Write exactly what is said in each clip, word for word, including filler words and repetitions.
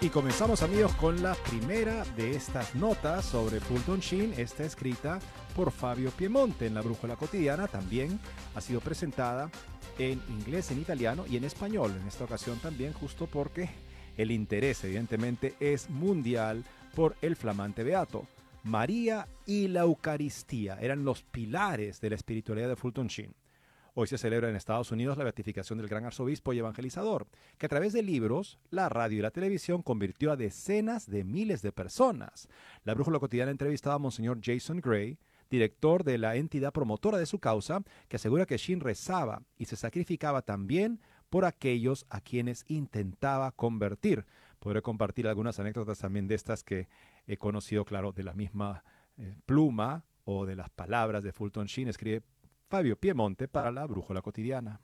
Y comenzamos, amigos, con la primera de estas notas sobre Fulton Sheen. Está escrita por Fabio Piemonte en La Brújula Cotidiana. También ha sido presentada en inglés, en italiano y en español. En esta ocasión también, justo porque el interés, evidentemente, es mundial por el flamante beato. María y la Eucaristía eran los pilares de la espiritualidad de Fulton Sheen. Hoy se celebra en Estados Unidos la beatificación del gran arzobispo y evangelizador, que a través de libros, la radio y la televisión convirtió a decenas de miles de personas. La Brújula Cotidiana entrevistaba a Monseñor Jason Gray, director de la entidad promotora de su causa, que asegura que Sheen rezaba y se sacrificaba también por aquellos a quienes intentaba convertir. Podré compartir algunas anécdotas también de estas que he conocido, claro, de la misma eh, pluma o de las palabras de Fulton Sheen. Escribe Fabio Piemonte para La Brújula Cotidiana.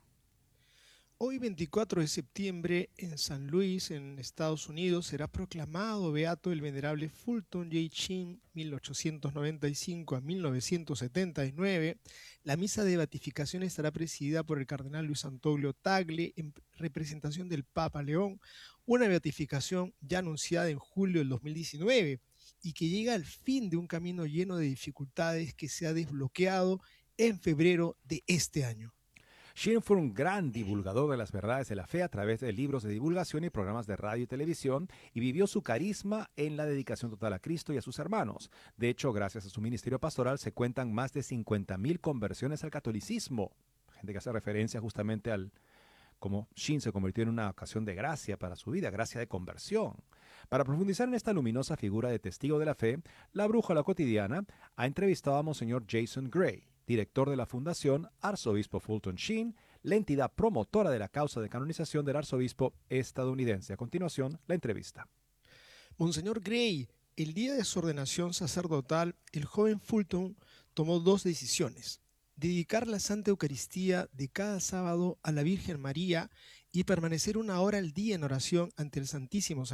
Hoy, veinticuatro de septiembre, en San Luis, en Estados Unidos, será proclamado beato el venerable Fulton J. Sheen, mil ochocientos noventa y cinco a mil novecientos setenta y nueve. La misa de beatificación estará presidida por el cardenal Luis Antonio Tagle en representación del Papa León, una beatificación ya anunciada en julio del dos mil diecinueve y que llega al fin de un camino lleno de dificultades que se ha desbloqueado en febrero de este año. Sheen fue un gran divulgador de las verdades de la fe a través de libros de divulgación y programas de radio y televisión, y vivió su carisma en la dedicación total a Cristo y a sus hermanos. De hecho, gracias a su ministerio pastoral se cuentan más de cincuenta mil conversiones al catolicismo. Gente que hace referencia justamente al cómo Sheen se convirtió en una ocasión de gracia para su vida, gracia de conversión. Para profundizar en esta luminosa figura de testigo de la fe, La Brújula Cotidiana ha entrevistado a Monseñor Jason Gray, director de la Fundación Arzobispo Fulton Sheen, la entidad promotora de la causa de canonización del arzobispo estadounidense. A continuación, la entrevista. Monseñor Gray, el día de su ordenación sacerdotal, el joven Fulton tomó dos decisiones: dedicar la Santa Eucaristía de cada sábado a la Virgen María y permanecer una hora al día en oración ante el Santísimo Sacramento.